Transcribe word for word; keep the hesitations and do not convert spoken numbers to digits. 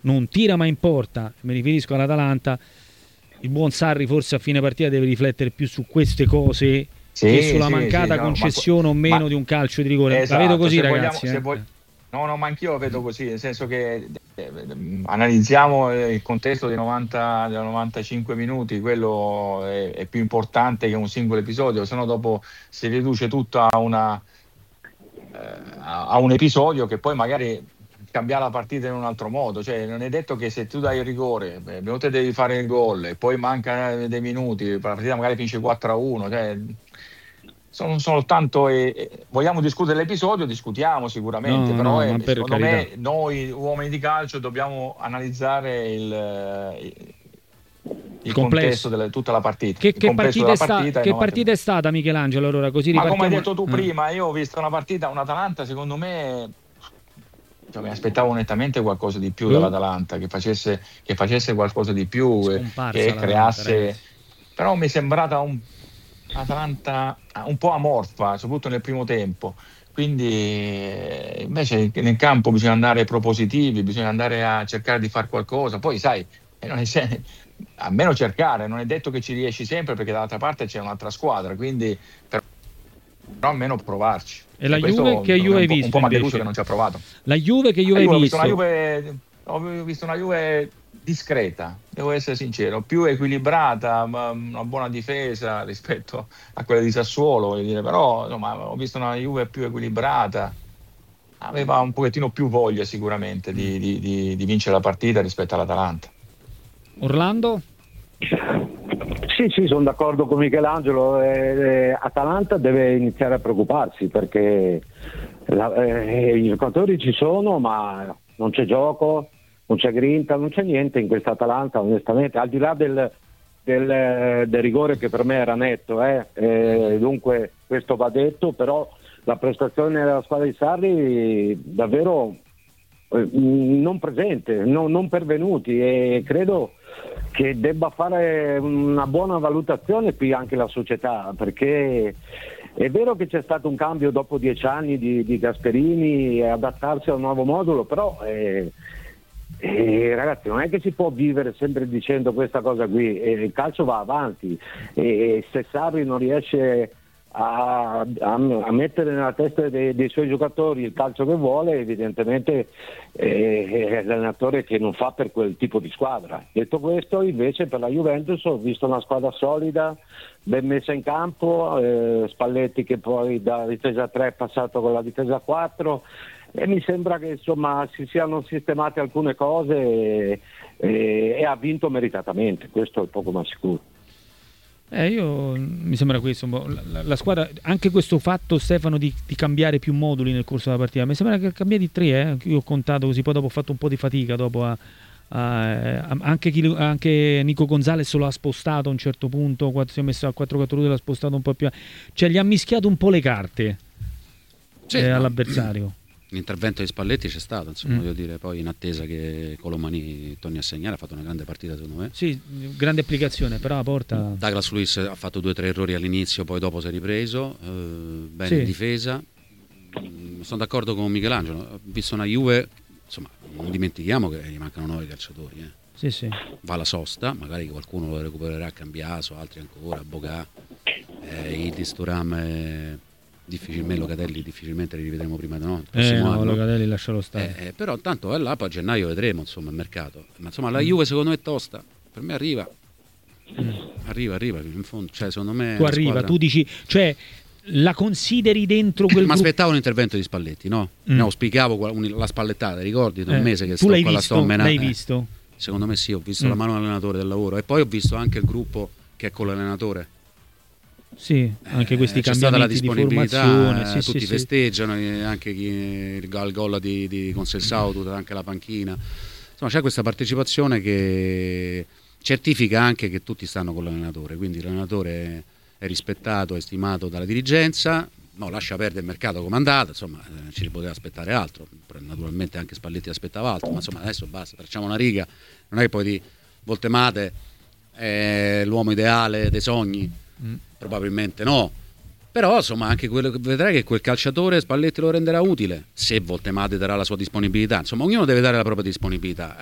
non tira mai in porta, mi riferisco all'Atalanta, il buon Sarri forse a fine partita deve riflettere più su queste cose sì, che sulla sì, mancata sì, no, concessione ma, o meno ma, di un calcio di rigore. esatto, La vedo così, se ragazzi. Vogliamo, se eh. vog- no, no, ma anch'io lo vedo così, nel senso che eh, analizziamo il contesto dei novanta, dei novantacinque minuti, quello è, è più importante che un singolo episodio, se no dopo si riduce tutto a una a a un episodio che poi magari cambia la partita in un altro modo, cioè non è detto che se tu dai il rigore, beh, te devi fare il gol e poi mancano dei minuti, la partita magari finisce quattro a uno, cioè, sono soltanto e, e, vogliamo discutere l'episodio, discutiamo sicuramente, No, però no, ma è, per secondo carità. me noi uomini di calcio dobbiamo analizzare il, il, il contesto Complesso. di tutta la partita, Che, il che, complesso partita è della sta- partita e che novanta partita è minuti. stata, Michelangelo? Allora, così Ma come hai ripartiamo. detto tu eh. prima, io ho visto una partita, un Atalanta, secondo me, cioè, mi aspettavo nettamente qualcosa di più Oh, dall'Atalanta, che facesse, che facesse qualcosa di più, eh, scomparsa che l'Atalanta, creasse. ragazzi. Però mi è sembrata un Atalanta un po' amorfa, soprattutto nel primo tempo. Quindi eh, invece nel campo bisogna andare propositivi, bisogna andare a cercare di fare qualcosa. Poi sai, eh, non è se- almeno cercare, non è detto che ci riesci sempre perché dall'altra parte c'è un'altra squadra, quindi però almeno provarci. E la E Juve? questo Che secondo Juve me hai un po', un visto po' mi ha deluso che invece? non ci ha provato. La Juve che La Juve hai Juve, ho visto una visto? Juve, ho visto una Juve discreta, devo essere sincero, più equilibrata, ma una buona difesa rispetto a quella di Sassuolo, voglio dire. Però insomma, ho visto una Juve più equilibrata, aveva un pochettino più voglia sicuramente Mm. di, di- di- di vincere la partita rispetto all'Atalanta. Orlando? Sì, sì, sono d'accordo con Michelangelo. Eh, eh, Atalanta deve iniziare a preoccuparsi perché la- eh, i giocatori ci sono, ma non c'è gioco, non c'è grinta, non c'è niente in questa Atalanta, onestamente, al di là del, del, eh, del rigore che per me era netto, eh, eh, dunque questo va detto, però la prestazione della squadra di Sarri davvero eh, non presente, no- non pervenuti, e credo che debba fare una buona valutazione qui anche la società, perché è vero che c'è stato un cambio dopo dieci anni di, di Gasperini e adattarsi a un nuovo modulo, però eh, eh, ragazzi, non è che si può vivere sempre dicendo questa cosa qui, eh, il calcio va avanti, e se Sarri non riesce a, a, a mettere nella testa dei, dei suoi giocatori il calcio che vuole, evidentemente eh, è l'allenatore che non fa per quel tipo di squadra. Detto questo, invece per la Juventus ho visto una squadra solida, ben messa in campo, eh, Spalletti che poi da difesa tre è passato con la difesa quattro, e mi sembra che insomma si siano sistemate alcune cose e, e, e ha vinto meritatamente, questo è poco ma sicuro. Eh, io mi sembra questo un po'. La, la- la squadra, anche questo fatto, Stefano, di, di cambiare più moduli nel corso della partita, mi sembra che cambiati tre, eh. Io ho contato così, poi dopo ho fatto un po' di fatica dopo a, a- a- anche, chi- anche Nico Gonzalez lo ha spostato a un certo punto, quando si è messo a quattro quattro due l'ha spostato un po' più, cioè gli ha mischiato un po' le carte, Sì, eh, no. all'avversario. L'intervento di Spalletti c'è stato, insomma, Mm. voglio dire, poi in attesa che Colomani torni a segnare, ha fatto una grande partita secondo me. Sì, grande applicazione, però la porta. Douglas Luiz ha fatto due o tre errori all'inizio, poi dopo si è ripreso, eh, bene Sì. in difesa. Mm, sono d'accordo con Michelangelo, ho visto una Juve, insomma, non dimentichiamo che gli mancano nove calciatori, eh. Sì, sì. Va la sosta, magari qualcuno lo recupererà a Cambiaso, altri ancora, Bogà, eh, Idris, Thuram, eh, difficilmente Locatelli, difficilmente li rivedremo prima di no, il Eh, prossimo no, anno. Locatelli lascialo stare. Eh, eh, però tanto è là, poi a gennaio vedremo insomma il mercato. Ma insomma la Mm. Juve secondo me è tosta, per me arriva. Arriva, arriva, in fondo, cioè secondo me è Tu una arriva, squadra- tu dici, cioè la consideri dentro quel Ma gruppo. aspettavo un intervento di Spalletti, no? Mm. No, auspicavo qual- un- la spallettata, ricordi? Da un Eh, mese che tu sto l'hai qua la visto? sto menando. L'hai Eh, visto? secondo me sì, ho visto Mm. la mano dell'allenatore del lavoro e poi ho visto anche il gruppo che è con l'allenatore. Sì, anche questi Eh, c'è stata la cambiamenti di disponibilità, formazione, eh, sì, sì, tutti sì. festeggiano, eh, anche chi, il gol, il gol di, di Conselsao, tutta anche la panchina. Insomma, c'è questa partecipazione che certifica anche che tutti stanno con l'allenatore, quindi l'allenatore è rispettato, è stimato dalla dirigenza. No, lascia perdere il mercato come è andato, insomma, eh, ci poteva aspettare altro. Naturalmente anche Spalletti aspettava altro, ma insomma adesso basta, facciamo una riga. Non è che poi di Voltemate è l'uomo ideale dei sogni, Mm. probabilmente no. Però insomma anche quello che vedrai che quel calciatore Spalletti lo renderà utile se Voltemate darà la sua disponibilità. Insomma, ognuno deve dare la propria disponibilità.